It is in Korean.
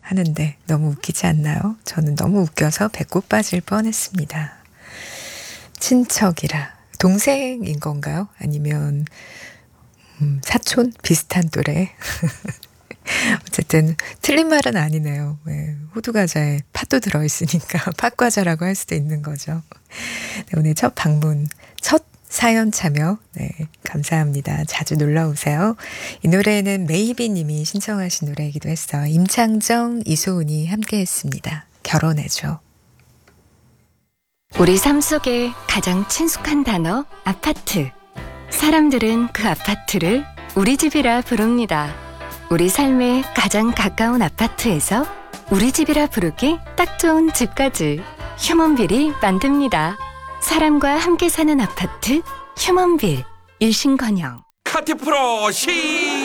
하는데 너무 웃기지 않나요? 저는 너무 웃겨서 배꼽 빠질 뻔했습니다. 친척이라 동생인 건가요? 아니면 사촌? 비슷한 또래? 어쨌든 틀린 말은 아니네요. 네, 호두과자에 팥도 들어있으니까 팥과자라고 할 수도 있는 거죠. 네, 오늘 첫 방문, 첫 사연 참여 감사합니다. 자주 놀러오세요. 이 노래는 메이비 님이 신청하신 노래이기도 했어요. 임창정, 이소은이 함께 했습니다. 결혼해줘. 우리 삶 속에 가장 친숙한 단어 아파트. 사람들은 그 아파트를 우리 집이라 부릅니다. 우리 삶에 가장 가까운 아파트에서 우리 집이라 부르기 딱 좋은 집까지 휴먼빌이 만듭니다. 사람과 함께 사는 아파트 휴먼빌. 일신건영. 카티프로 시